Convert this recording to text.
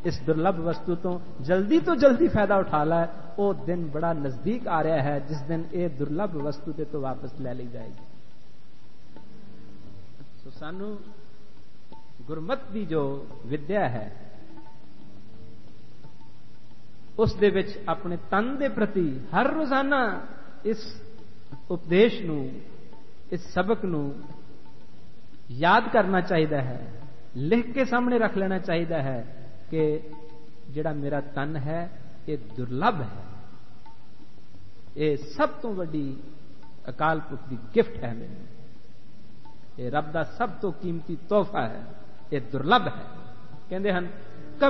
इस दुर्लभ वस्तु तो जल्दी फायदा उठा लै। वो दिन बड़ा नजदीक आ रहा है जिस दिन ये दुर्लभ वस्तु ते तो वापस ले ली जाएगी। सो सानू गुरमत की जो विद्या है उस दे विच अपने तन के प्रति हर रोजाना इस उपदेश नू, इस सबक नू याद करना चाहिए है, लिख के सामने रख लेना चाहिए है कि जिहड़ा मेरा तन है ये दुर्लभ है, ये सब तो वड्डी अकाल पुरख की गिफ्ट है, मैनूं ये रब का सब तो कीमती तोहफा है, ये दुर्लभ है। कहते हैं